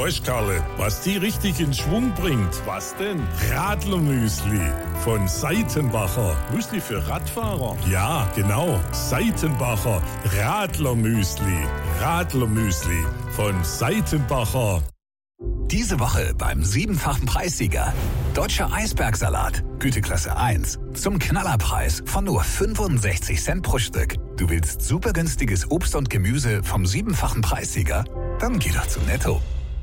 Weißt, Karle, was die richtig in Schwung bringt? Was denn? Radlermüsli von Seitenbacher. Müsli für Radfahrer? Ja, genau. Seitenbacher Radlermüsli. Radlermüsli von Seitenbacher. Diese Woche beim 7-fachen Preissieger. Deutscher Eisbergsalat, Güteklasse 1. Zum Knallerpreis von nur 65 Cent pro Stück. Du willst super günstiges Obst und Gemüse vom 7-fachen Preissieger? Dann geh doch zu Netto.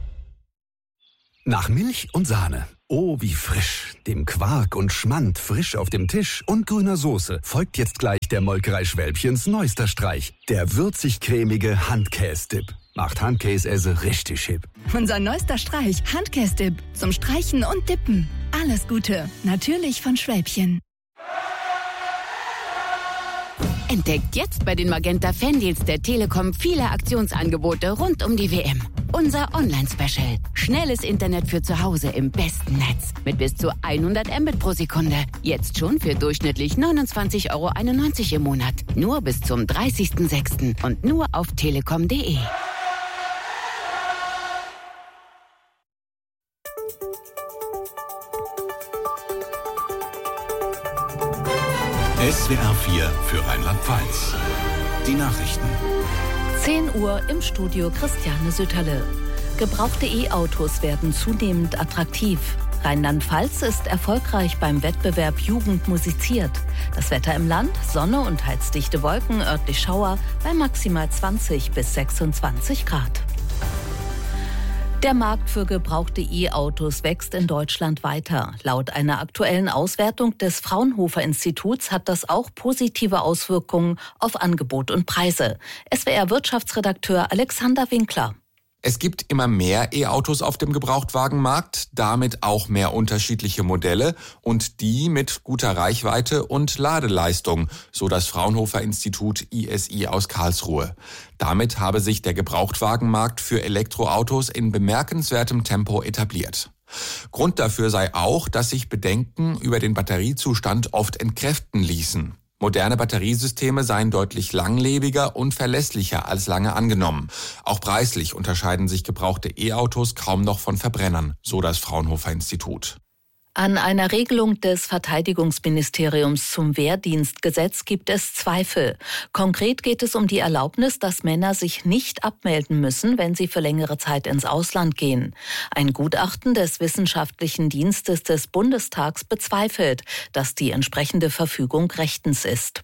Nach Milch und Sahne. Oh, wie frisch. Dem Quark und Schmand frisch auf dem Tisch und grüner Soße folgt jetzt gleich der Molkerei Schwälbchens neuester Streich. Der würzig-cremige Handkäse-Dip. Macht Handkäse richtig hip. Unser neuester Streich, Handkäse-Dip. Zum Streichen und Dippen. Alles Gute. Natürlich von Schwälbchen. Entdeckt jetzt bei den Magenta Fandeals der Telekom viele Aktionsangebote rund um die WM. Unser Online-Special. Schnelles Internet für zu Hause im besten Netz. Mit bis zu 100 Mbit pro Sekunde. Jetzt schon für durchschnittlich 29,91 € im Monat. Nur bis zum 30.06. und nur auf telekom.de. SWR 4 für Rheinland-Pfalz. Die Nachrichten. 10 Uhr im Studio Christiane Sütterle. Gebrauchte E-Autos werden zunehmend attraktiv. Rheinland-Pfalz ist erfolgreich beim Wettbewerb Jugend musiziert. Das Wetter im Land, Sonne und heizdichte Wolken, örtlich Schauer bei maximal 20 bis 26 Grad. Der Markt für gebrauchte E-Autos wächst in Deutschland weiter. Laut einer aktuellen Auswertung des Fraunhofer-Instituts hat das auch positive Auswirkungen auf Angebot und Preise. SWR-Wirtschaftsredakteur Alexander Winkler. Es gibt immer mehr E-Autos auf dem Gebrauchtwagenmarkt, damit auch mehr unterschiedliche Modelle und die mit guter Reichweite und Ladeleistung, so das Fraunhofer-Institut ISI aus Karlsruhe. Damit habe sich der Gebrauchtwagenmarkt für Elektroautos in bemerkenswertem Tempo etabliert. Grund dafür sei auch, dass sich Bedenken über den Batteriezustand oft entkräften ließen. Moderne Batteriesysteme seien deutlich langlebiger und verlässlicher als lange angenommen. Auch preislich unterscheiden sich gebrauchte E-Autos kaum noch von Verbrennern, so das Fraunhofer-Institut. An einer Regelung des Verteidigungsministeriums zum Wehrdienstgesetz gibt es Zweifel. Konkret geht es um die Erlaubnis, dass Männer sich nicht abmelden müssen, wenn sie für längere Zeit ins Ausland gehen. Ein Gutachten des Wissenschaftlichen Dienstes des Bundestags bezweifelt, dass die entsprechende Verfügung rechtens ist.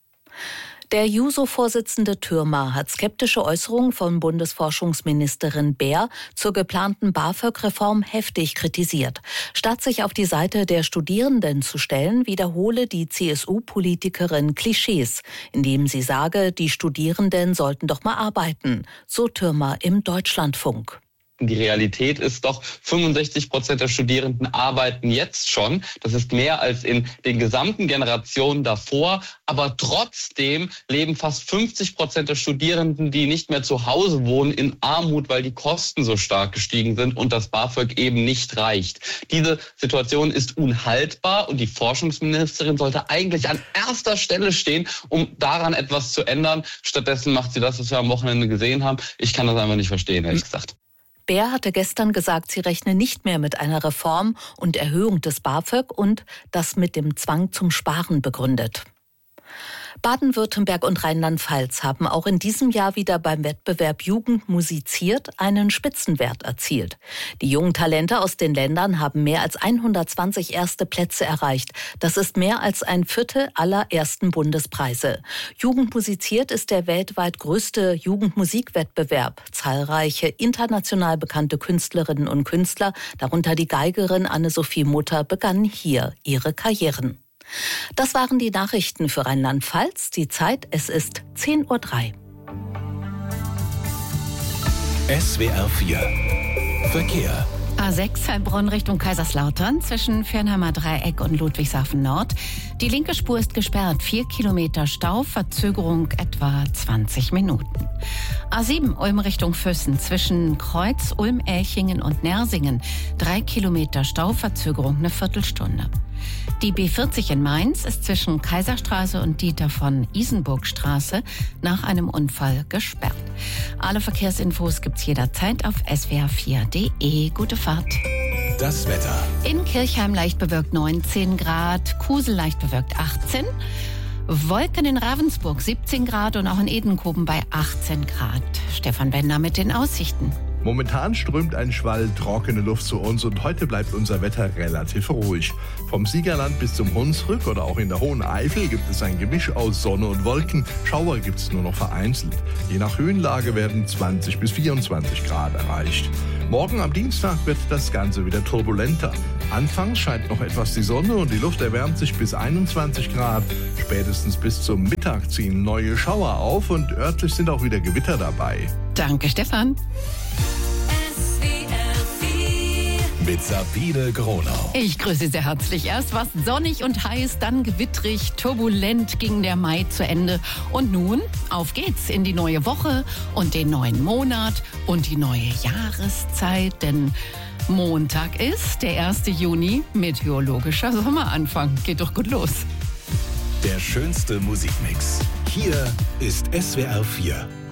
Der Juso-Vorsitzende Thürmer hat skeptische Äußerungen von Bundesforschungsministerin Baer zur geplanten BAföG-Reform heftig kritisiert. Statt sich auf die Seite der Studierenden zu stellen, wiederhole die CSU-Politikerin Klischees, indem sie sage, die Studierenden sollten doch mal arbeiten, so Thürmer im Deutschlandfunk. Die Realität ist doch, 65% der Studierenden arbeiten jetzt schon. Das ist mehr als in den gesamten Generationen davor. Aber trotzdem leben fast 50% der Studierenden, die nicht mehr zu Hause wohnen, in Armut, weil die Kosten so stark gestiegen sind und das BAföG eben nicht reicht. Diese Situation ist unhaltbar und die Forschungsministerin sollte eigentlich an erster Stelle stehen, um daran etwas zu ändern. Stattdessen macht sie das, was wir am Wochenende gesehen haben. Ich kann das einfach nicht verstehen, ehrlich gesagt. Baer hatte gestern gesagt, sie rechne nicht mehr mit einer Reform und Erhöhung des BAföG und das mit dem Zwang zum Sparen begründet. Baden-Württemberg und Rheinland-Pfalz haben auch in diesem Jahr wieder beim Wettbewerb Jugend musiziert einen Spitzenwert erzielt. Die jungen Talente aus den Ländern haben mehr als 120 erste Plätze erreicht. Das ist mehr als ein Viertel aller ersten Bundespreise. Jugend musiziert ist der weltweit größte Jugendmusikwettbewerb. Zahlreiche international bekannte Künstlerinnen und Künstler, darunter die Geigerin Anne-Sophie Mutter, begannen hier ihre Karrieren. Das waren die Nachrichten für Rheinland-Pfalz. Die Zeit, es ist 10:03 Uhr. SWR 4 Verkehr. A6 Heilbronn Richtung Kaiserslautern zwischen Fernheimer Dreieck und Ludwigshafen Nord. Die linke Spur ist gesperrt, 4 Kilometer Stau, Verzögerung etwa 20 Minuten. A7 Ulm Richtung Füssen zwischen Kreuz, Ulm, Elchingen und Nersingen. 3 Kilometer Stau, Verzögerung eine Viertelstunde. Die B40 in Mainz ist zwischen Kaiserstraße und Dieter von Isenburgstraße nach einem Unfall gesperrt. Alle Verkehrsinfos gibt's jederzeit auf swr4.de. Gute Fahrt. Das Wetter. In Kirchheim leicht bewölkt 19 Grad, Kusel leicht bewölkt 18, Wolken in Ravensburg 17 Grad und auch in Edenkoben bei 18 Grad. Stefan Bender mit den Aussichten. Momentan strömt ein Schwall trockene Luft zu uns und heute bleibt unser Wetter relativ ruhig. Vom Siegerland bis zum Hunsrück oder auch in der Hohen Eifel gibt es ein Gemisch aus Sonne und Wolken. Schauer gibt es nur noch vereinzelt. Je nach Höhenlage werden 20 bis 24 Grad erreicht. Morgen am Dienstag wird das Ganze wieder turbulenter. Anfangs scheint noch etwas die Sonne und die Luft erwärmt sich bis 21 Grad. Spätestens bis zum Mittag ziehen neue Schauer auf und örtlich sind auch wieder Gewitter dabei. Danke, Stefan. Mit Sabine Gronau. Ich grüße sehr herzlich. Erst war es sonnig und heiß, dann gewittrig, turbulent ging der Mai zu Ende. Und nun, auf geht's in die neue Woche und den neuen Monat und die neue Jahreszeit. Denn Montag ist der 1. Juni, meteorologischer Sommeranfang. Geht doch gut los. Der schönste Musikmix. Hier ist SWR 4.